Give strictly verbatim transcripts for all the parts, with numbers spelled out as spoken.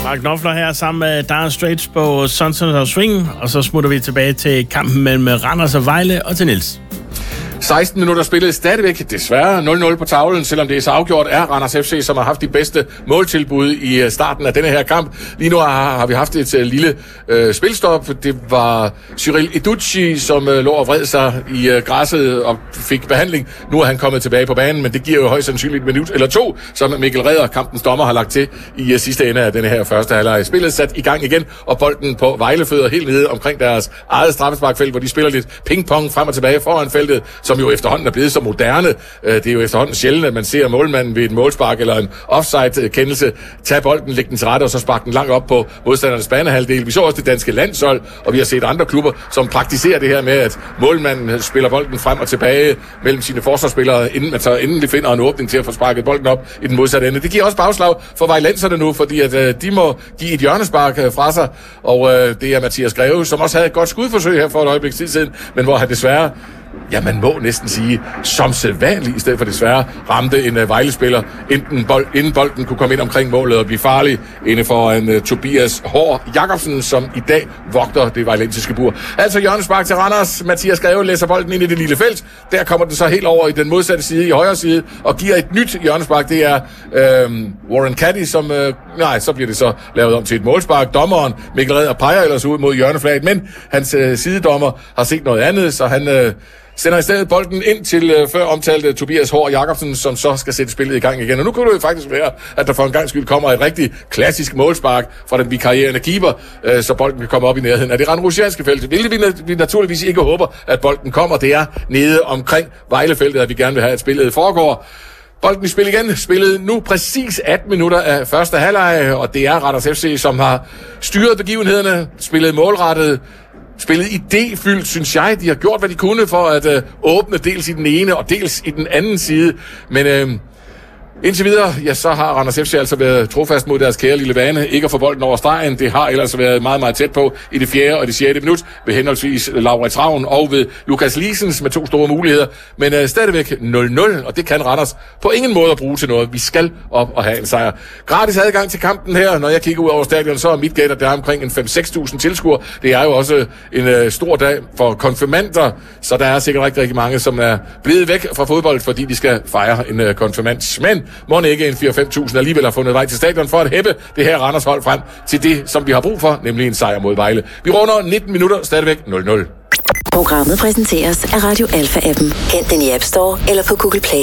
Mark Knopfler her sammen med Dire Straits på Sunset og Swing, og så smutter vi tilbage til kampen mellem Randers og Vejle og til Niels. seksten minutter spillet stadigvæk, desværre nul nul på tavlen, selvom det er så afgjort, er Randers F C, som har haft de bedste måltilbud i starten af denne her kamp. Lige nu har, har vi haft et uh, lille uh, spilstop. Det var Cyril Educci, som uh, lå og vred sig i uh, græsset og fik behandling. Nu er han kommet tilbage på banen, men det giver jo højst sandsynligt et minut eller to, som Mikkel Reder, kampens dommer, har lagt til i uh, sidste ende af denne her første halvleg. Spillet sat i gang igen, og bolden på Vejlefødder helt nede omkring deres eget straffesparkfelt, hvor de spiller lidt pingpong frem og tilbage foran feltet, som jo efterhånden er blevet så moderne. Det er jo efterhånden sjældent, at man ser målmanden ved et målspark eller en offside-kendelse tage bolden, lægge den til rette og så sparke den langt op på modstandernes banehalvdel. Vi så også det danske landshold, og vi har set andre klubber, som praktiserer det her med, at målmanden spiller bolden frem og tilbage mellem sine forsvarsspillere, inden man så endelig finder en åbning til at få sparket bolden op i den modsatte ende. Det giver også bagslag for vejlenserne nu, fordi at, øh, de må give et hjørnespark øh, fra sig, og øh, det er Mathias Greve, som også havde et godt skudforsøg her for et øjeblik tid siden, men hvor han desværre, ja, man må næsten sige, som sædvanligt, i stedet for desværre, ramte en uh, Vejle-spiller, inden, bold, inden bolden kunne komme ind omkring målet og blive farlig, inde for en uh, Tobias Hård Jacobsen, som i dag vogter det vejlensiske bur. Altså hjørnespark til Randers. Mathias Greve læser bolden ind i det lille felt. Der kommer den så helt over i den modsatte side, i højre side, og giver et nyt hjørnespark. Det er uh, Warren Caddy, som... Uh, nej, så bliver det så lavet om til et målspark. Dommeren, Mikkel Reder, peger ellers ud mod hjørneflaget, men hans uh, sidedommer har set noget andet, så han... Uh, sender i stedet bolden ind til øh, før omtalte Tobias Hård Jacobsen, som så skal sætte spillet i gang igen. Og nu kunne det jo faktisk være, at der for en gang skyld kommer et rigtig klassisk målspark fra den vikarierende keeper, øh, så bolden kan komme op i nærheden af det randrusianske felt. Hvilket vi, na- vi naturligvis ikke håber, at bolden kommer. Det er nede omkring Vejlefeltet, at vi gerne vil have, at spillet foregår. Bolden i spil igen. Spillet nu præcis atten minutter af første halvleg, og det er Randers F C, som har styret begivenhederne, spillet målrettet, spillet idéfyldt, synes jeg. De har gjort, hvad de kunne for at øh, åbne dels i den ene og dels i den anden side. Men øh, indtil videre, ja, så har Randers F C altså været trofast mod deres kære lille vane. Ikke at få bolden over stregen. Det har ellers været meget, meget tæt på i det fjerde og det sjette minut ved henholdsvis Laurits Ravn og ved Lukas Liesens med to store muligheder. Men øh, stadigvæk nul nul, og det kan Randers på ingen måde at bruge til noget. Vi skal op og have en sejr. Gratis adgang til kampen her. Når jeg kigger ud over stadion, så er mit gæt, at der er omkring en fem til seks tusind tilskuere. Det er jo også en øh, stor dag for konfirmander, så der er sikkert rigtig, rigtig mange, som er blevet væk fra fodbold, fordi de skal fejre en øh, konfirmand. Men må ikke en fire til fem tusind alligevel har fundet vej til stadion for at hæppe det her Randers hold frem til det, som vi har brug for, nemlig en sejr mod Vejle. Vi runder nitten minutter, stadigvæk nul nul. Programmet præsenteres af Radio Alpha-appen. Hent den i App Store eller på Google Play.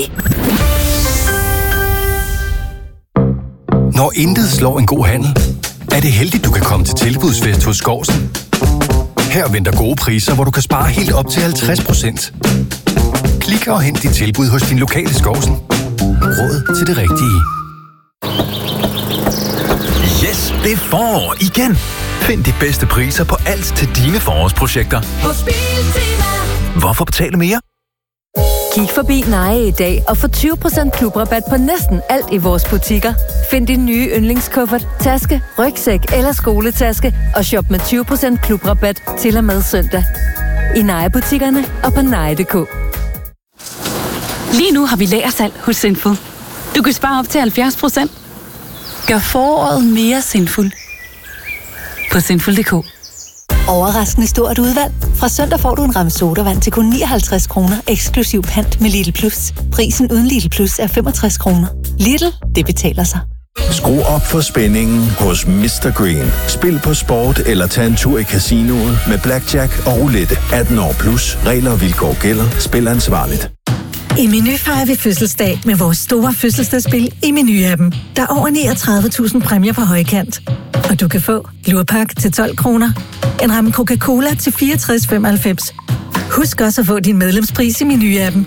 Når intet slår en god handel, er det heldigt, du kan komme til tilbudsfest hos Skovsen. Her venter gode priser, hvor du kan spare helt op til halvtreds procent. Klik og hent dit tilbud hos din lokale Skovsen. Råd til det rigtige. Yes, det er forår igen. Find de bedste priser på alt til dine forårsprojekter. Hos Biltema. Hvorfor betale mere? Kig forbi Neje i dag og få tyve procent klubrabat på næsten alt i vores butikker. Find din nye yndlingskuffert, taske, rygsæk eller skoletaske og shop med tyve procent klubrabat til og med søndag. I Neje-butikkerne og på neje punktum d k. Lige nu har vi lagersalg hos Sinful. Du kan spare op til halvfjerds procent. Gør foråret mere Sinful. På sinful punktum d k. Overraskende stort udvalg. Fra søndag får du en ramme sodavand til kun nioghalvtreds kroner, eksklusiv pant med Lidl Plus. Prisen uden Lidl Plus er femogtres kroner. Lidl, det betaler sig. Skru op for spændingen hos mister Green. Spil på sport eller tag en tur i casinoet med blackjack og roulette. atten år plus. Regler og vilkår gælder. Spil ansvarligt. I Meny fejrer vi fødselsdag med vores store fødselsdagsspil i Meny-appen. Der er over niogtredive tusind præmier på højkant. Og du kan få lurpak til tolv kroner, en ramme Coca-Cola til fireogtres komma femoghalvfems. Husk også at få din medlemspris i Meny-appen.